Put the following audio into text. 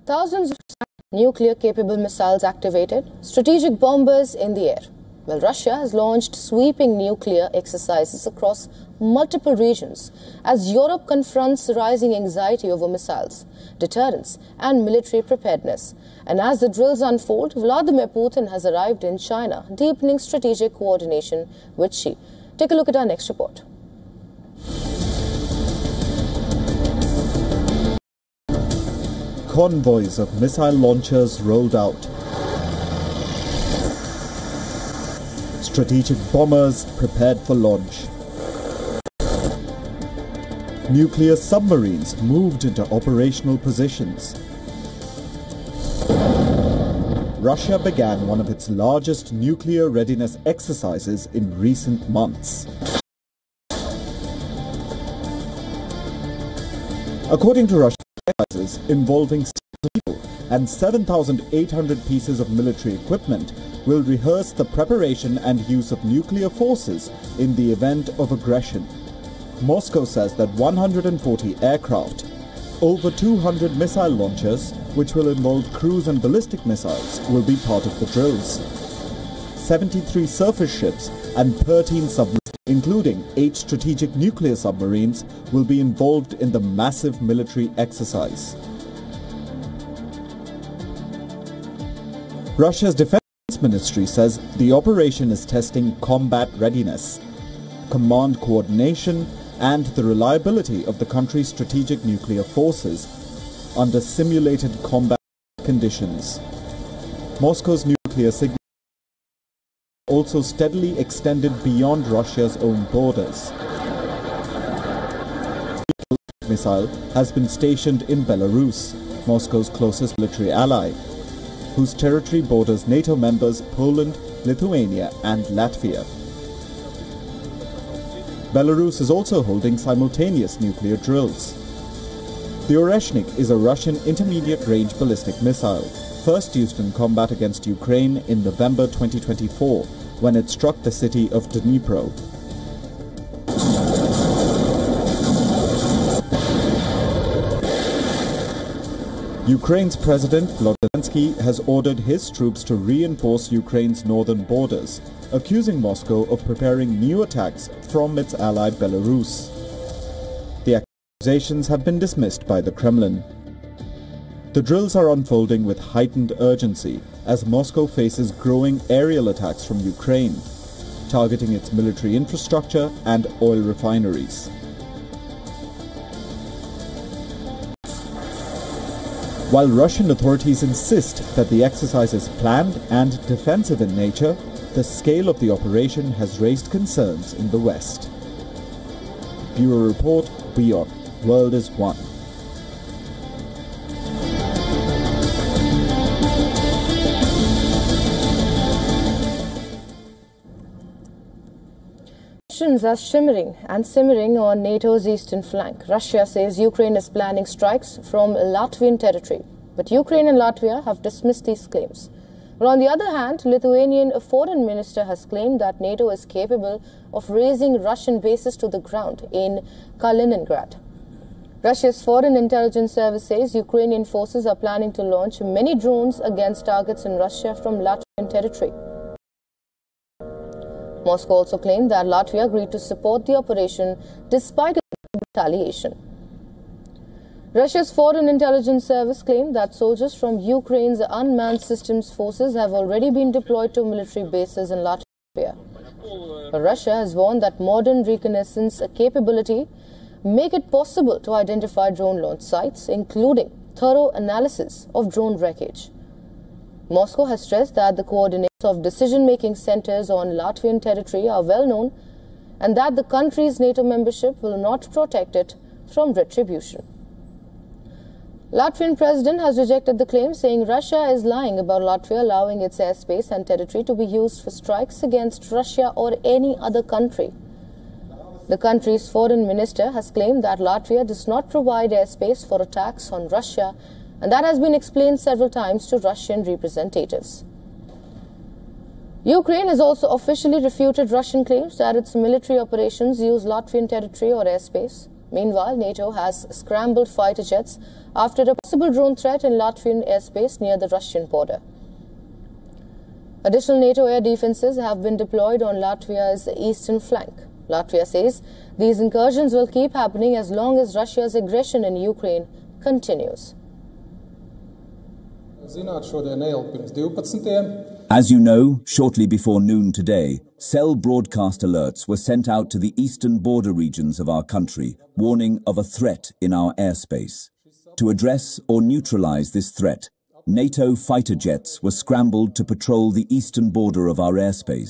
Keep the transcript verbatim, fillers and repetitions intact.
Thousands of nuclear-capable missiles activated, strategic bombers in the air. Well, Russia has launched sweeping nuclear exercises across multiple regions as Europe confronts rising anxiety over missiles, deterrence and military preparedness. And as the drills unfold, Vladimir Putin has arrived in China, deepening strategic coordination with Xi. Take a look at our next report. Convoys of missile launchers rolled out. Strategic bombers prepared for launch. Nuclear submarines moved into operational positions. Russia began one of its largest nuclear readiness exercises in recent months. According to Russia, exercises involving six people and seven thousand eight hundred pieces of military equipment will rehearse the preparation and use of nuclear forces in the event of aggression. Moscow says that one hundred forty aircraft, over two hundred missile launchers, which will involve cruise and ballistic missiles, will be part of the drills. seventy-three surface ships and thirteen submarines, including eight strategic nuclear submarines, will be involved in the massive military exercise. Russia's defense ministry says the operation is testing combat readiness, command coordination, and the reliability of the country's strategic nuclear forces under simulated combat conditions. Moscow's nuclear signal also steadily extended beyond Russia's own borders. The missile has been stationed in Belarus, Moscow's closest military ally, whose territory borders NATO members Poland, Lithuania and Latvia. Belarus is also holding simultaneous nuclear drills. The Oreshnik is a Russian intermediate-range ballistic missile, first used in combat against Ukraine in November twenty twenty-four, when it struck the city of Dnipro. Ukraine's President Volodymyr Zelensky has ordered his troops to reinforce Ukraine's northern borders, accusing Moscow of preparing new attacks from its ally Belarus. The accusations have been dismissed by the Kremlin. The drills are unfolding with heightened urgency as Moscow faces growing aerial attacks from Ukraine, targeting its military infrastructure and oil refineries. While Russian authorities insist that the exercise is planned and defensive in nature, the scale of the operation has raised concerns in the West. Bureau Report, WION, World is One. Tensions are shimmering and simmering on NATO's eastern flank. Russia says Ukraine is planning strikes from Latvian territory, but Ukraine and Latvia have dismissed these claims. Well, on the other hand, Lithuanian foreign minister has claimed that NATO is capable of razing Russian bases to the ground in Kaliningrad. Russia's foreign intelligence service says Ukrainian forces are planning to launch many drones against targets in Russia from Latvian territory. Moscow also claimed that Latvia agreed to support the operation despite retaliation. Russia's foreign intelligence service claimed that soldiers from Ukraine's unmanned systems forces have already been deployed to military bases in Latvia. But Russia has warned that modern reconnaissance capability make it possible to identify drone launch sites, including thorough analysis of drone wreckage. Moscow has stressed that the coordinates of decision-making centers on Latvian territory are well known and that the country's NATO membership will not protect it from retribution. Latvian president has rejected the claim, saying Russia is lying about Latvia allowing its airspace and territory to be used for strikes against Russia or any other country. The country's foreign minister has claimed that Latvia does not provide airspace for attacks on Russia, and that has been explained several times to Russian representatives. Ukraine has also officially refuted Russian claims that its military operations use Latvian territory or airspace. Meanwhile, NATO has scrambled fighter jets after a possible drone threat in Latvian airspace near the Russian border. Additional NATO air defenses have been deployed on Latvia's eastern flank. Latvia says these incursions will keep happening as long as Russia's aggression in Ukraine continues. As you know, shortly before noon today, cell broadcast alerts were sent out to the eastern border regions of our country, warning of a threat in our airspace. To address or neutralize this threat, NATO fighter jets were scrambled to patrol the eastern border of our airspace.